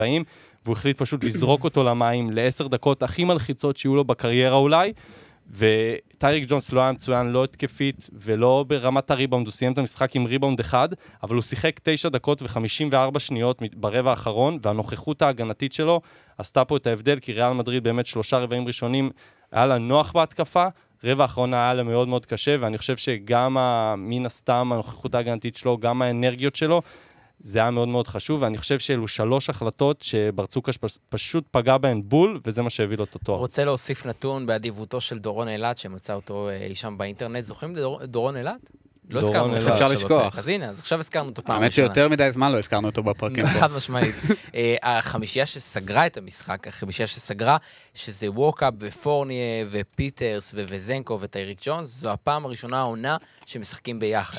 והוא החליט פשוט לזרוק אותו למים ל10 דקות הכי מלחיצות שיהיו לו בקריירה אולי, וטייריק ג'ונס לא היה מצוין, לא התקפית ולא ברמת הריבאונד, הוא סיים את המשחק עם ריבאונד אחד, אבל הוא שיחק 9 דקות ו54 שניות ברבע האחרון, והנוכחות ההגנתית שלו עשתה פה את ההבדל, כי ריאל מדריד באמת 3 רבעים ראשונים היה לה נוח בהתקפה, רבע האחרון היה לה מאוד מאוד קשה, ואני חושב שגם מן הסתם הנוכחות ההגנתית שלו, גם האנרגיות שלו, זה היה מאוד מאוד חשוב, ואני חושב שאלו 3 החלטות שברצוקס פשוט פגע בהן בול, וזה מה שהביא לו את התואר. רוצה להוסיף נתון באדיבותו של דורון אילת, שמצא אותו אי שם באינטרנט. זוכרים דורון אילת? לא הזכרנו אותו. אפשר לשכוח. אז הנה, אז עכשיו הזכרנו אותו פעם האמת שיותר מדי זמן לא הזכרנו אותו בפרקים פה. חד משמעית. החמישייה שסגרה את המשחק, החמישייה שסגרה, שזה ווקאפ ופורניה ופיטרס וזנקו וטייריק ג'ונס, זו הפעם הראשונה העונה שמשחקים ביחד.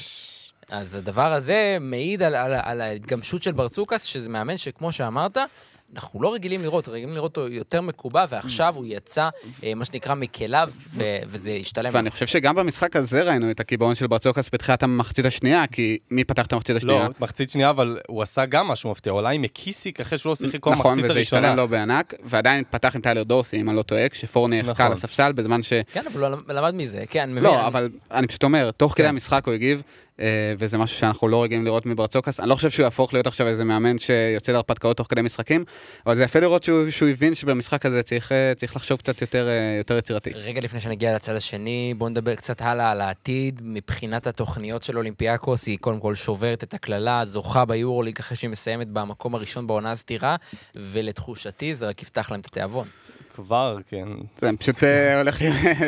אז הדבר הזה מעיד על ההתגמשות של ברצוקס, שזה מאמן שכמו שאמרת, אנחנו לא רגילים לראות אותו יותר מקובע, ועכשיו הוא יצא, מה שנקרא, מכליו, וזה השתלם. ואני חושב שגם במשחק הזה ראינו את הקיבעון של ברצוקס בתחילת המחצית השנייה, כי מי פתח את המחצית השנייה? לא, מחצית שנייה, אבל הוא עשה גם משהו מפתיע, אולי מקיסיק אחרי שלא שיחק כל המחצית הראשונה. נכון, וזה השתלם לו בענק, ועדיין פתח עם טיילר דורסי, אם אני לא טועה, שפורני חכה על הספסל בזמן ש... כן, אבל הוא למד מזה, כן, מבין. לא, אבל אני פשוט אומר, תוך כדי המשחק הוא הגיב, וזה משהו שאנחנו לא רגילים לראות מברצוקס. אני לא חושב שהוא יהפוך להיות עכשיו איזה מאמן שיוצא להרפתקאות תוך כדי משחקים, אבל זה יפה לראות שהוא הבין שבמשחק הזה צריך לחשוב קצת יותר יצירתי. רגע לפני שנגיע לצד השני, בואו נדבר קצת הלאה על העתיד. מבחינת התוכניות של אולימפיאקוס, היא קודם כל שוברת את הכללה, זוכה ביורוליג אחרי שהיא מסיימת במקום הראשון בעונה הסתירה, ולתחושתי זה רק יפתח להם את התיאבון. כבר, כן. זה פשוט הולך...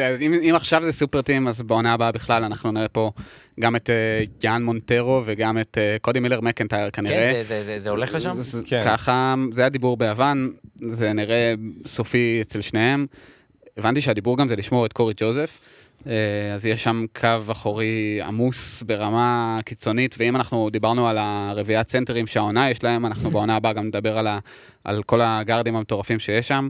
אם עכשיו זה סופר טים, אז בעונה הבאה בכלל אנחנו נראה פה גם את יאן מונטרו וגם את קודי מילר מקנטייר כנראה. כן, זה הולך לשם? ככה, זה הדיבור ביוון, זה נראה סופי אצל שניהם. הבנתי שהדיבור גם זה לשמור את קורי ג'וזף, אז יש שם קו אחורי עמוס ברמה קיצונית, ואם אנחנו דיברנו על הרביעת סנטרים שהעונה יש להם, אנחנו בעונה הבאה גם נדבר על כל הגארדים המטורפים שיש שם.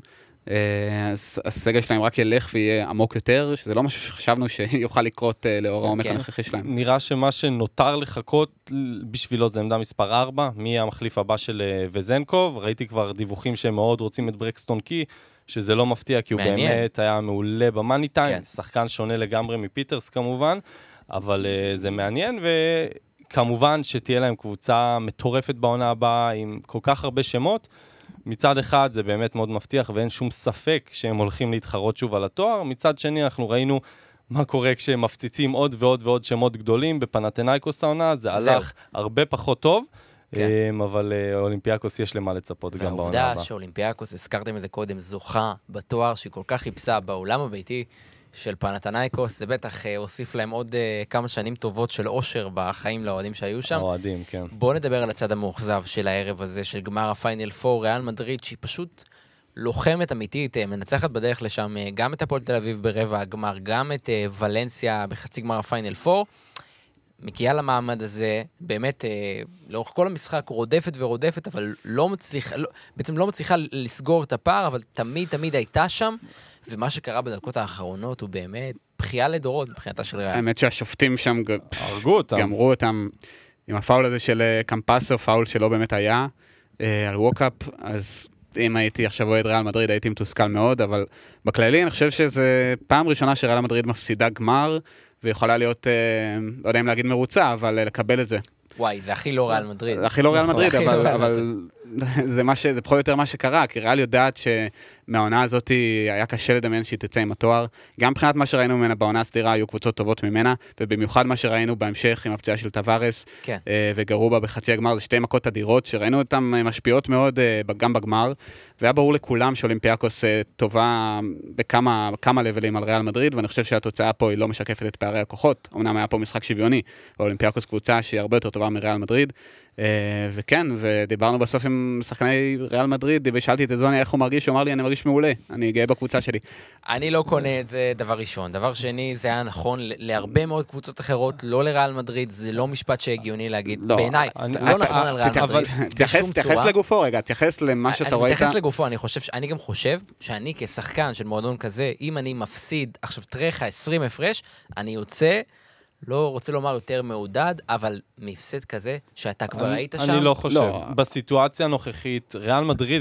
אז הסגל שלהם רק ילך ויהיה עמוק יותר, שזה לא משהו שחשבנו שיוכל לקרות לאור העומק הנוכחי שלהם. נראה שמה שנותר לחכות בשבילו זה עמדה מספר 4, מי המחליף הבא של וזנקוב, ראיתי כבר דיווחים שהם מאוד רוצים את ברקסטון קי, שזה לא מפתיע כי הוא באמת היה מעולה במאני טיים, שחקן שונה לגמרי מפיטרס כמובן, אבל זה מעניין וכמובן שתהיה להם קבוצה מטורפת בעונה הבאה עם כל כך הרבה שמות, מצד אחד זה באמת מאוד מבטיח ואין שום ספק שהם הולכים להתחרות שוב על התואר, מצד שני אנחנו ראינו מה קורה כשהם מפציצים עוד ועוד ועוד שמות גדולים בפנתנייקוס העונה, זה הלך הרבה פחות טוב, אבל אולימפיאקוס יש למה לצפות גם בעונה הבאה. והעובדה שאולימפיאקוס, הזכרתם את זה קודם, זוכה בתואר שהיא כל כך חיפשה בעולם הביתי של פנתנייקוס, זה בטח הוסיף להם עוד כמה שנים טובות של אושר בחיים לאוהדים שהיו שם. אוהדים, כן. בואו נדבר על הצד המאוכזב של הערב הזה, של גמר הפיינל 4, ריאל מדריד, שהיא פשוט לוחמת אמיתית, מנצחת בדרך לשם גם את הפועל תל אביב ברבע הגמר, גם את ולנסיה בחצי גמר הפיינל 4, מגיעה למעמד הזה, באמת, לאורך כל המשחק רודפת ורודפת, אבל בעצם לא מצליחה לסגור את הפער, אבל תמיד הייתה שם, ומה שקרה בדקות האחרונות הוא באמת בחייה לדורות מבחינתה של ריאל. האמת שהשופטים שם גמרו אותם עם הפאול הזה של קמפסו, פאול שלא באמת היה, על ווקאפ, אז אם הייתי עכשיו אוהד ריאל מדריד הייתי מתוסכל מאוד, אבל בכללי אני חושב שזה פעם ראשונה שריאל מדריד מפסידה גמר, ויכולה להיות, לא יודע אם להגיד מרוצה, אבל לקבל את זה. וואי, זה הכי לא ריאל מדריד. זה הכי לא ריאל מדריד, אבל זה פחות או יותר מה שקרה, כי ריאל יודעת שמהעונה הזאת היה קשה לדמיין שהיא תצא עם התואר. גם מבחינת מה שראינו ממנה בעונה הסדירה, היו קבוצות טובות ממנה, ובמיוחד מה שראינו בהמשך עם הפציעה של טווארס, וגרובה בחצי הגמר, זה 2 מכות אדירות, שראינו אותן משפיעות מאוד גם בגמר, והיה ברור לכולם שאולימפיאקוס טובה בכמה לבלים על ריאל מדריד, ואני חושב שהתוצאה פה היא לא משקפת את פערי הכוחות. אמנם היה פה משחק שוויוני, ואולימפיאקוס קבוצה שהיא הרבה יותר טובה מריאל מדריד, וכן, ודיברנו בסוף עם שחקני ריאל מדריד, ושאלתי את זוני איך הוא מרגיש, הוא אמר לי, אני מרגיש מעולה, אני גאה בקבוצה שלי. אני לא קונה את זה, דבר ראשון. דבר שני, זה היה נכון להרבה מאוד קבוצות אחרות, לא לריאל מדריד, זה לא משפט שהגיוני להגיד, בעיניי, לא נכון על ריאל מדריד. תתייחס לגופו רגע, תתייחס למה שאתה רואה. אני מתייחס לגופו, אני גם חושב שאני כשחקן של מועדון כזה, אם אני מפסיד, עכשיו תראה 20 הפרש, אני יוצא, לא רוצה לומר יותר מעודד, אבל מפסד כזה, שאתה כבר היית שם. אני לא חושב. בסיטואציה הנוכחית, ריאל מדריד